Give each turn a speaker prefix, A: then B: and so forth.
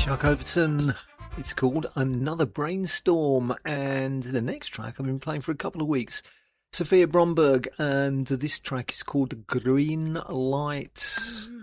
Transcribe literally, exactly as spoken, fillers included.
A: Chuck Overton. It's called Another Brainstorm, and the next track I've been playing for a couple of weeks, Sophia Bromberg, and this track is called Green Light.